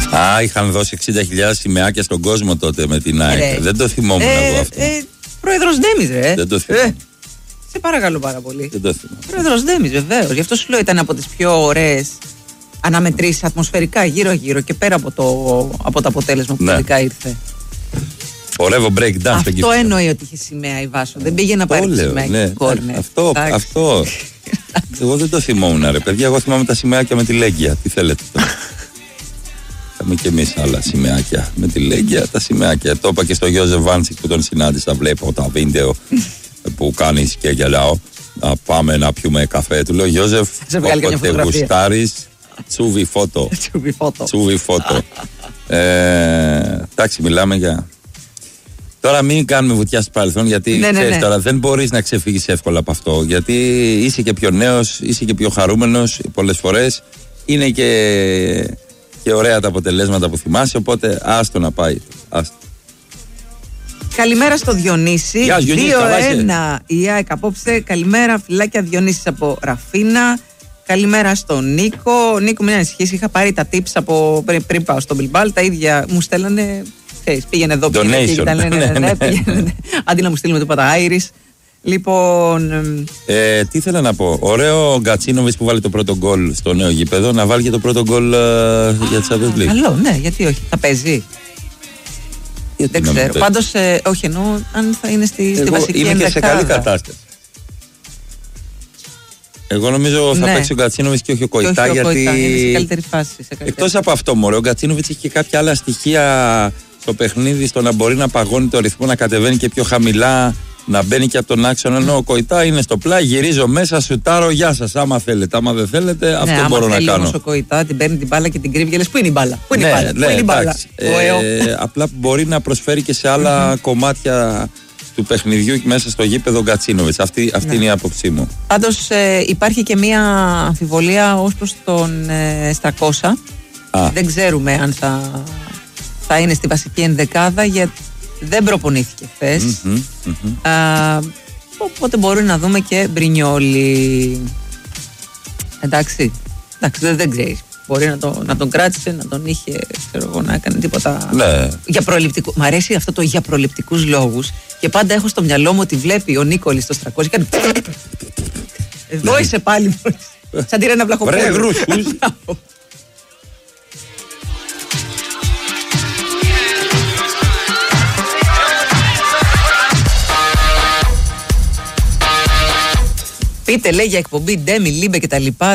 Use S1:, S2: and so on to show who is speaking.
S1: Είχαν δώσει 60.000 σημαίακια στον κόσμο τότε με την ΑΕΚ. Δεν το θυμόμουν εγώ αυτό.
S2: Πρόεδρος Ντέμις,
S1: Δεν το θυμόμουν.
S2: Σε παρακαλώ πάρα πολύ.
S1: Δεν το θυμόμουν.
S2: Πρόεδρος Ντέμις, βεβαίως. Γι' αυτό σου λέω ήταν από τις πιο ωραίες αναμετρήσεις ατμοσφαιρικά γύρω-γύρω και πέρα από το αποτέλεσμα που τελικά ήρθε.
S1: Χορεύω break dance.
S2: Αυτό εννοεί ότι είχε σημαία η Βάσο. Δεν πήγε να πάρει τη σημαία και κόρνερ.
S1: Αυτό. Εγώ δεν το θυμόμουν, ρε παιδιά. Εγώ θυμάμαι τα σημαίακια με τη Λέγκια. Τι θέλετε τώρα. Είχαμε και εμείς άλλα σημαίακια με τη Λέγκια. Τα σημαίακια. Το είπα και στο Γιώζεφ Βάντσικ που τον συνάντησα. Βλέπω τα βίντεο που κάνεις και γελάω. Να πάμε να πιούμε καφέ. Του λέω Γιώζεφ, όποτε γουστάρεις, τσούβι φώτο. Τσούβι φώτο. Εντάξει, μιλάμε για. Τώρα μην κάνουμε βουτιά στο παρελθόν, γιατί ξέρεις, τώρα δεν μπορείς να ξεφύγεις εύκολα από αυτό. Γιατί είσαι και πιο νέος, είσαι και πιο χαρούμενος πολλές φορές. Είναι και ωραία τα αποτελέσματα που θυμάσαι, οπότε άστο να πάει. Άστο.
S2: Καλημέρα στο Διονύση. 2-1 η ΑΕΚ απόψε. Καλημέρα, φιλάκια. Διονύσης από Ραφίνα. Καλημέρα στον Νίκο. Νίκο, μην ανησυχείς. Είχα πάρει τα tips από πριν πάω στο Μπιλμπάλ. Τα ίδια μου στέλνανε. Πήγαινε εδώ, πήγαινε εκεί. Αντί να μου στείλουμε τίποτα Άιρις. Λοιπόν.
S1: Τι ήθελα να πω. Ωραίο ο Γκατσίνοβιτς που βάλει το πρώτο γκολ στο νέο γήπεδο. Να βάλει και το πρώτο γκολ για τη Champions League.
S2: Καλό, ναι, γιατί όχι. Θα παίζει. Δεν ξέρω. Πάντως, όχι, εννοώ αν θα είναι στη βασική
S1: είναι και σε καλή κατάσταση. Εγώ νομίζω θα παίξει ο Γκατσίνοβιτς και όχι ο Κοϊτά. Γιατί
S2: είναι σε καλύτερη φάση.
S1: Εκτός από αυτό, μωρέ, ο Γκατσίνοβιτς έχει και κάποια άλλα στοιχεία στο παιχνίδι, στο να μπορεί να παγώνει το ρυθμό, να κατεβαίνει και πιο χαμηλά, να μπαίνει και από τον άξονα. Ενώ ο Κοϊτά είναι στο πλάι, γυρίζω μέσα, σουτάρω, γεια σας. Άμα θέλετε, άμα δεν θέλετε, αυτό μπορώ να κάνω.
S2: Όμως ο Κοϊτά την παίρνει την μπάλα και την κρύβει και λες πού είναι η μπάλα. Πού είναι η μπάλα.
S1: Απλά μπορεί να προσφέρει και σε άλλα κομμάτια του παιχνιδιού μέσα στο γήπεδο Γκατσίνοβιτς. Αυτή είναι η άποψή μου.
S2: Πάντως υπάρχει και μία αμφιβολία ως προς τον Στρακόσα. Δεν ξέρουμε αν θα είναι στη βασική ενδεκάδα, γιατί δεν προπονήθηκε χθες. Οπότε μπορεί να δούμε και Μπρινιόλι. Εντάξει, δεν ξέρεις. Μπορεί να τον κράτησε, να τον είχε, ξέρω εγώ, να έκανε τίποτα. Για προληπτικού. Μ' αρέσει αυτό το για προληπτικούς λόγους. Και πάντα έχω στο μυαλό μου ότι βλέπει ο Νίκολης στο Στρακόζη. Κάνει. Εδώ είσαι πάλι. Σαν τη Ρένα Βλαχοπούλου.
S1: Βρε γρούσους.
S2: Πείτε, λέει, για εκπομπή Ντέμι, Λίμπε και τα λοιπά.